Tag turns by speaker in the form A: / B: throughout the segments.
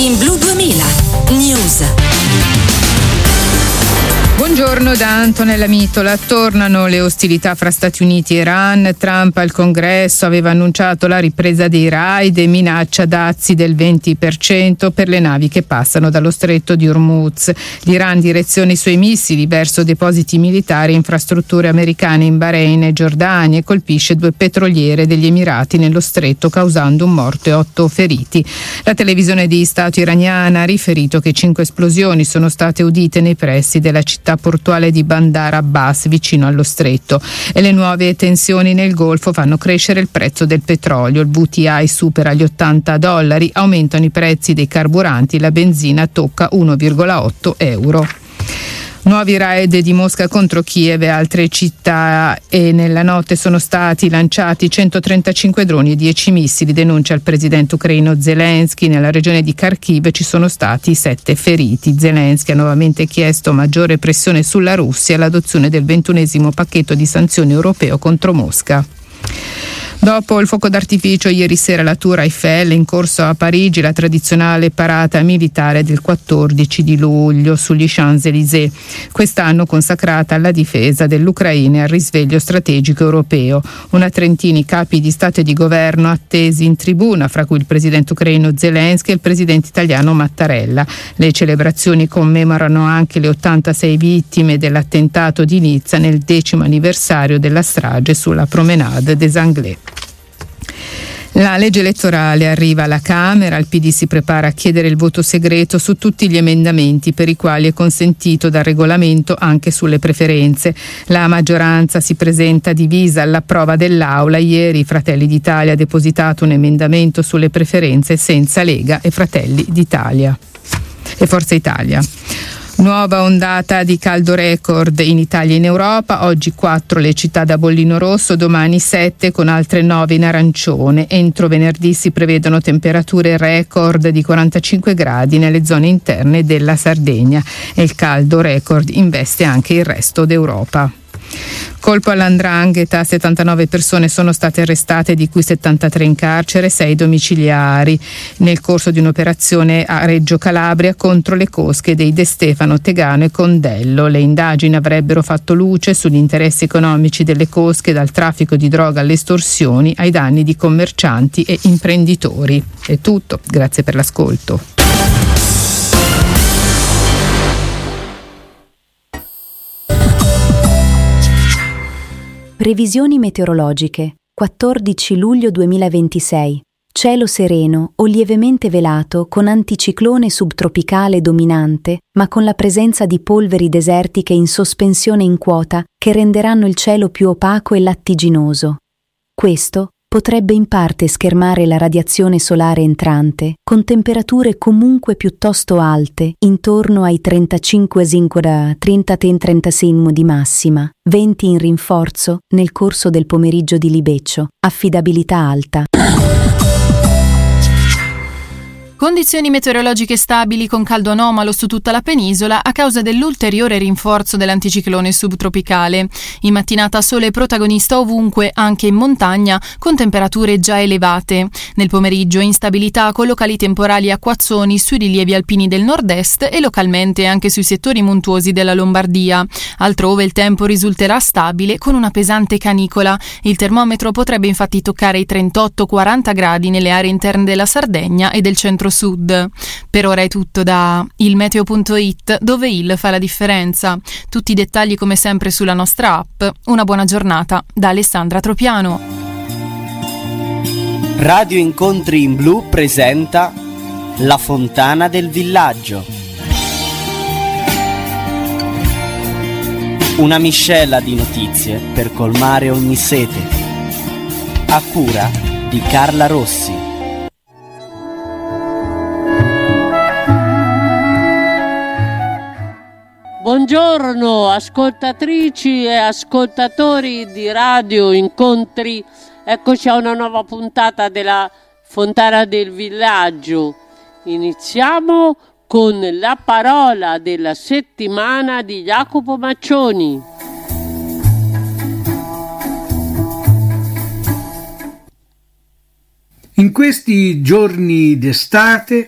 A: In Blu 2000 News.
B: Buongiorno da Antonella Mitola. Tornano le ostilità fra Stati Uniti e Iran. Trump al Congresso aveva annunciato la ripresa dei raid e minaccia dazi del 20% per le navi che passano dallo stretto di Hormuz. L'Iran direziona i suoi missili verso depositi militari e infrastrutture americane in Bahrain e Giordania e colpisce 2 petroliere degli Emirati nello stretto, causando un morto e 8 feriti. La televisione di Stato iraniana ha riferito che 5 esplosioni sono state udite nei pressi della città portuale di Bandar Abbas, vicino allo stretto, e le nuove tensioni nel Golfo fanno crescere il prezzo del petrolio. Il WTI supera gli $80, aumentano i prezzi dei carburanti, la benzina tocca 1,8 euro. Nuovi raid di Mosca contro Kiev e altre città, e nella notte sono stati lanciati 135 droni e 10 missili, denuncia il presidente ucraino Zelensky. Nella regione di Kharkiv ci sono stati 7 feriti. Zelensky ha nuovamente chiesto maggiore pressione sulla Russia e l'adozione del 21° pacchetto di sanzioni europeo contro Mosca. Dopo il fuoco d'artificio ieri sera alla Tour Eiffel, in corso a Parigi la tradizionale parata militare del 14 di luglio sugli Champs-Élysées, quest'anno consacrata alla difesa dell'Ucraina e al risveglio strategico europeo. Una trentina i capi di Stato e di Governo attesi in tribuna, fra cui il presidente ucraino Zelensky e il presidente italiano Mattarella. Le celebrazioni commemorano anche le 86 vittime dell'attentato di Nizza nel 10° anniversario della strage sulla Promenade des Anglais. La legge elettorale arriva alla Camera, il PD si prepara a chiedere il voto segreto su tutti gli emendamenti per i quali è consentito dal regolamento anche sulle preferenze. La maggioranza si presenta divisa alla prova dell'Aula. Ieri Fratelli d'Italia ha depositato un emendamento sulle preferenze senza Lega e Fratelli d'Italia e Forza Italia. Nuova ondata di caldo record in Italia e in Europa. Oggi 4 le città da bollino rosso, domani 7 con altre 9 in arancione. Entro venerdì si prevedono temperature record di 45 gradi nelle zone interne della Sardegna e il caldo record investe anche il resto d'Europa. Colpo all''ndrangheta, 79 persone sono state arrestate, di cui 73 in carcere, 6 domiciliari, nel corso di un'operazione a Reggio Calabria contro le cosche dei De Stefano, Tegano e Condello. Le indagini avrebbero fatto luce sugli interessi economici delle cosche, dal traffico di droga alle estorsioni ai danni di commercianti e imprenditori. È tutto, grazie per l'ascolto.
C: Previsioni meteorologiche. 14 luglio 2026. Cielo sereno o lievemente velato con anticiclone subtropicale dominante, ma con la presenza di polveri desertiche in sospensione in quota che renderanno il cielo più opaco e lattiginoso. Questo potrebbe in parte schermare la radiazione solare entrante, con temperature comunque piuttosto alte, intorno ai 35-36 di massima, venti in rinforzo nel corso del pomeriggio di libeccio, affidabilità alta.
D: Condizioni meteorologiche stabili con caldo anomalo su tutta la penisola a causa dell'ulteriore rinforzo dell'anticiclone subtropicale. In mattinata sole protagonista ovunque, anche in montagna, con temperature già elevate. Nel pomeriggio instabilità con locali temporali acquazzoni sui rilievi alpini del nord-est e localmente anche sui settori montuosi della Lombardia. Altrove il tempo risulterà stabile con una pesante canicola. Il termometro potrebbe infatti toccare i 38-40 gradi nelle aree interne della Sardegna e del centro-sud. Per ora è tutto da ilmeteo.it, dove il fa la differenza. Tutti i dettagli come sempre sulla nostra app. Una buona giornata da Alessandra Tropiano.
E: Radio Incontri in Blu presenta La Fontana del Villaggio. Una miscela di notizie per colmare ogni sete. A cura di Carla Rossi.
F: Buongiorno ascoltatrici e ascoltatori di Radio Incontri, eccoci a una nuova puntata della Fontana del Villaggio. Iniziamo con la parola della settimana di Jacopo Maccioni.
G: In questi giorni d'estate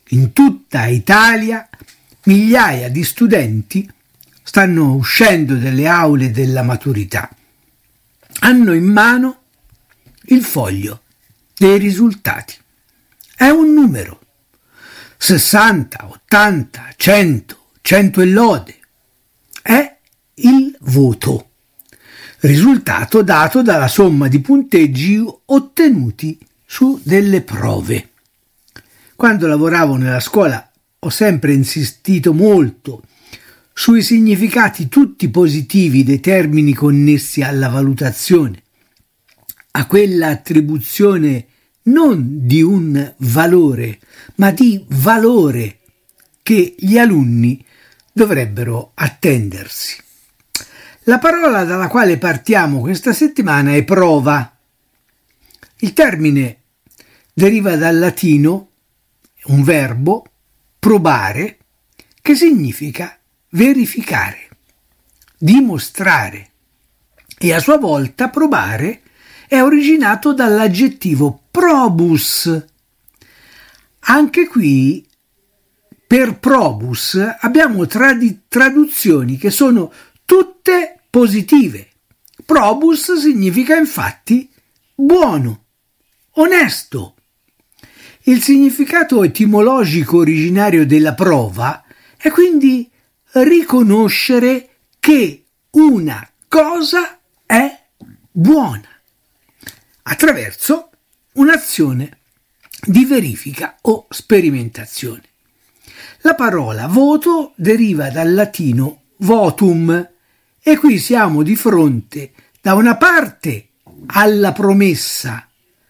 G: In tutta Italia migliaia di studenti stanno uscendo dalle aule della maturità. Hanno in mano il foglio dei risultati. È un numero. 60, 80, 100, 100 e lode. È il voto. Risultato dato dalla somma di punteggi ottenuti su delle prove. Quando lavoravo nella scuola ho sempre insistito molto sui significati tutti positivi dei termini connessi alla valutazione, a quella attribuzione non di un valore, ma di valore che gli alunni dovrebbero attendersi. La parola dalla quale partiamo questa settimana è prova. Il termine deriva dal latino, un verbo, probare, che significa verificare, dimostrare, e a sua volta probare è originato dall'aggettivo probus. Anche qui per probus abbiamo traduzioni che sono tutte positive. Probus significa infatti buono, onesto. Il significato etimologico originario della prova è quindi riconoscere che una cosa è buona attraverso un'azione di verifica o sperimentazione. La parola voto deriva dal latino votum e qui siamo di fronte da una parte alla promessa,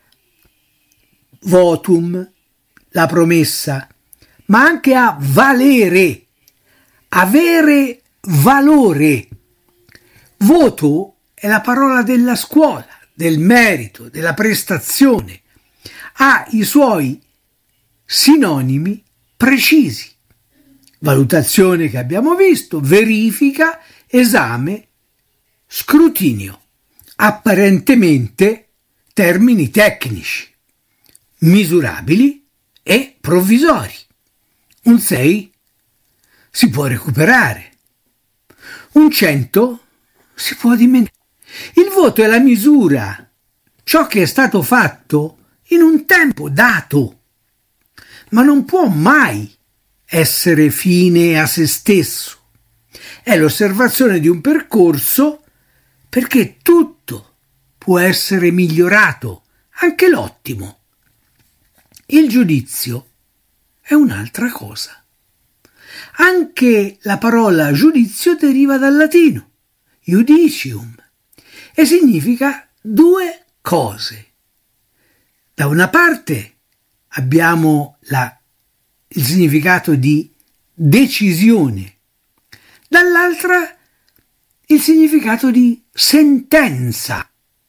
G: votum, la promessa, ma anche a valere, avere valore. Voto è la parola della scuola, del merito, della prestazione. Ha i suoi sinonimi precisi. Valutazione che abbiamo visto, verifica, esame, scrutinio. Apparentemente termini tecnici, misurabili e provvisori. Un 6 si può recuperare, un 100 si può dimenticare. Il voto è la misura, ciò che è stato fatto in un tempo dato, ma non può mai essere fine a se stesso. È l'osservazione di un percorso perché tutto può essere migliorato, anche l'ottimo. Il giudizio è un'altra cosa. Anche la parola giudizio deriva dal latino, judicium, e significa due cose. Da una parte abbiamo il significato di decisione, dall'altra il significato di sentenza.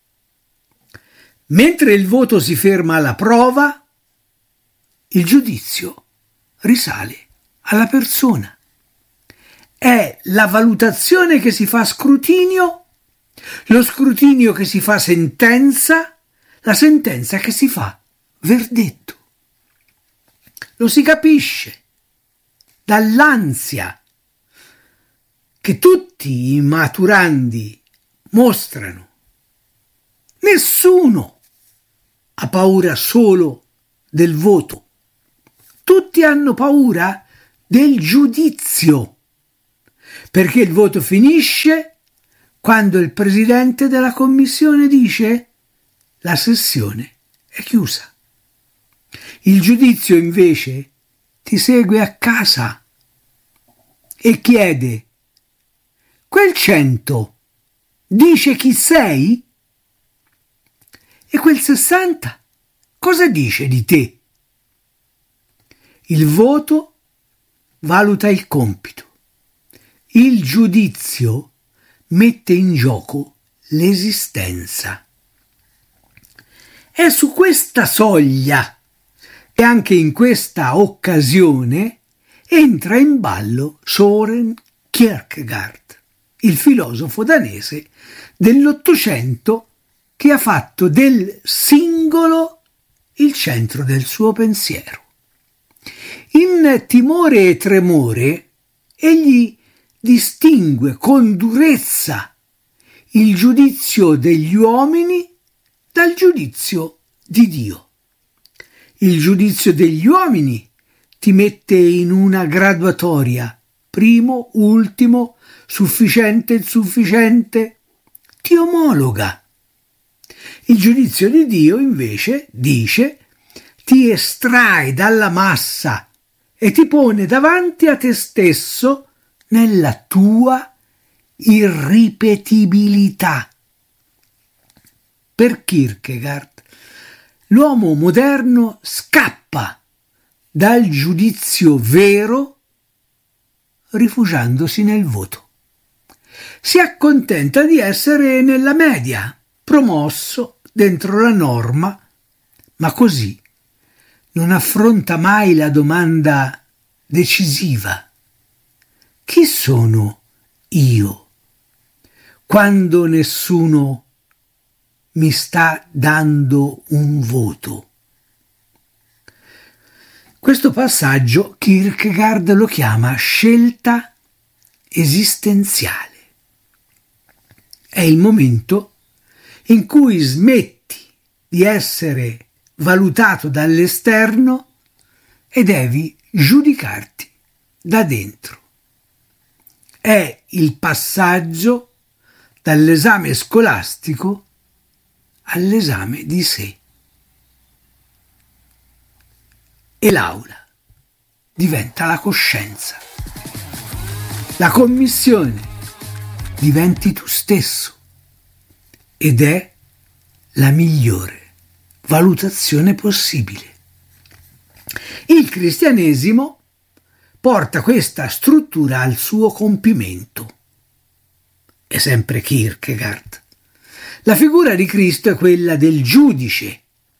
G: Mentre il voto si ferma alla prova, il giudizio risale alla persona. È la valutazione che si fa scrutinio, lo scrutinio che si fa sentenza, la sentenza che si fa verdetto. Lo si capisce dall'ansia che tutti i maturandi mostrano. Nessuno ha paura solo del voto. Tutti hanno paura del giudizio, perché il voto finisce quando il presidente della commissione dice la sessione è chiusa. Il giudizio invece ti segue a casa e chiede: quel 100 dice chi sei? E quel 60 cosa dice di te? Il voto valuta il compito. Il giudizio mette in gioco l'esistenza. È su questa soglia e anche in questa occasione entra in ballo Søren Kierkegaard, il filosofo danese dell'Ottocento che ha fatto del singolo il centro del suo pensiero. In Timore e Tremore egli distingue con durezza il giudizio degli uomini dal giudizio di Dio. Il giudizio degli uomini ti mette in una graduatoria, primo, ultimo, sufficiente, insufficiente, ti omologa. Il giudizio di Dio invece dice, ti estrae dalla massa e ti pone davanti a te stesso nella tua irripetibilità. Per Kierkegaard, l'uomo moderno scappa dal giudizio vero rifugiandosi nel voto. Si accontenta di essere nella media, promosso dentro la norma, ma così non affronta mai la domanda decisiva: chi sono io quando nessuno mi sta dando un voto? Questo passaggio Kierkegaard lo chiama scelta esistenziale. È il momento in cui smetti di essere valutato dall'esterno e devi giudicarti da dentro. È il passaggio dall'esame scolastico all'esame di sé. E l'aula diventa la coscienza. La commissione diventi tu stesso ed è la migliore valutazione possibile. Il cristianesimo porta questa struttura al suo compimento. È sempre Kierkegaard. La figura di Cristo è quella del giudice,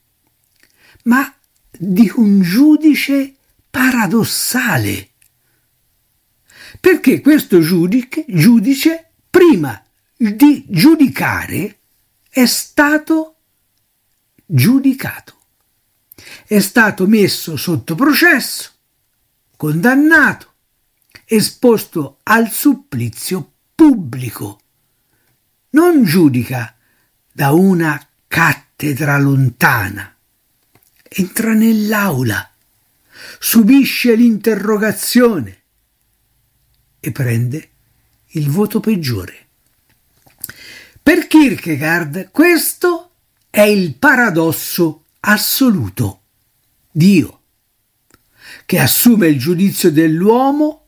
G: ma di un giudice paradossale, perché questo giudice prima di giudicare è stato giudicato, è stato messo sotto processo, condannato, esposto al supplizio pubblico. Non giudica da una cattedra lontana, entra nell'aula, subisce l'interrogazione e prende il voto peggiore. Per Kierkegaard questo è il paradosso assoluto. Dio, che assume il giudizio dell'uomo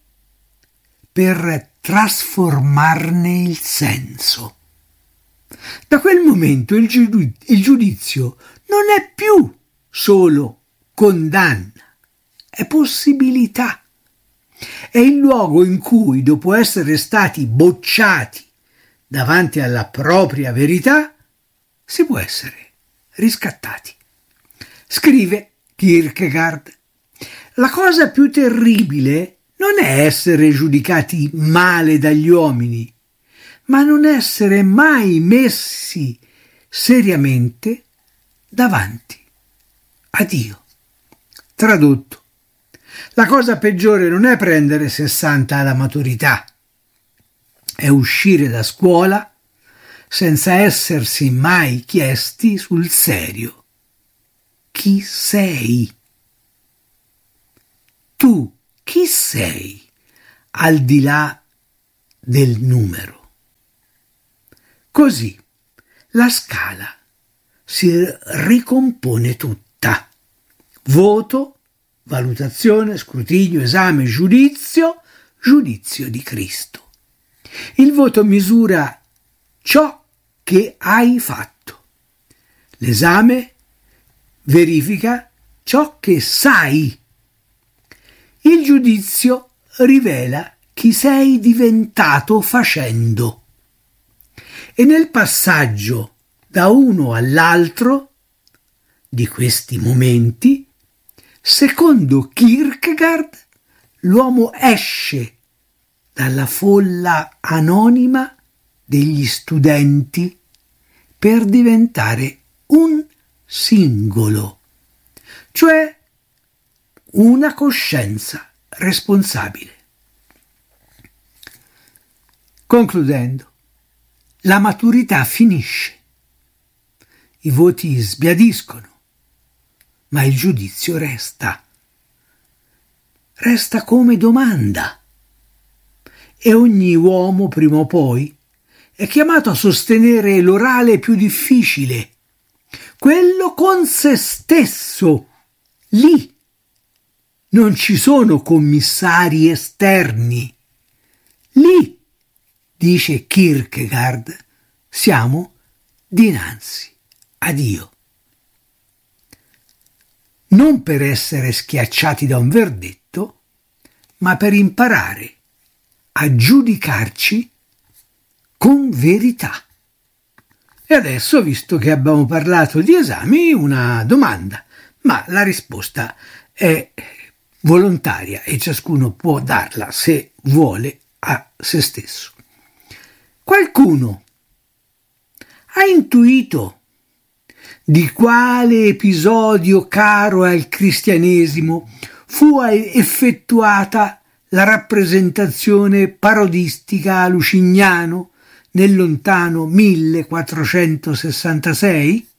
G: per trasformarne il senso. Da quel momento il giudizio non è più solo condanna, è possibilità. È il luogo in cui, dopo essere stati bocciati davanti alla propria verità, si può essere riscattati. Scrive Kierkegaard: la cosa più terribile non è essere giudicati male dagli uomini, ma non essere mai messi seriamente davanti a Dio. Tradotto: la cosa peggiore non è prendere 60 alla maturità, è uscire da scuola senza essersi mai chiesti sul serio: chi sei? Tu chi sei al di là del numero? Così la scala si ricompone tutta: voto, valutazione, scrutinio, esame, giudizio di Cristo. Il voto misura ciò che hai fatto. L'esame verifica ciò che sai. Il giudizio rivela chi sei diventato facendo. E nel passaggio da uno all'altro di questi momenti, secondo Kierkegaard, l'uomo esce dalla folla anonima degli studenti per diventare un singolo, cioè una coscienza responsabile. Concludendo, la maturità finisce, i voti sbiadiscono, ma il giudizio resta. Resta come domanda e ogni uomo prima o poi è chiamato a sostenere l'orale più difficile, quello con se stesso. Lì non ci sono commissari esterni. Lì, dice Kierkegaard, siamo dinanzi a Dio. Non per essere schiacciati da un verdetto, ma per imparare a giudicarci con verità. E adesso, visto che abbiamo parlato di esami, una domanda, ma la risposta è volontaria e ciascuno può darla se vuole a se stesso. Qualcuno ha intuito di quale episodio caro al cristianesimo fu effettuata la rappresentazione parodistica a Lucignano nel lontano 1466?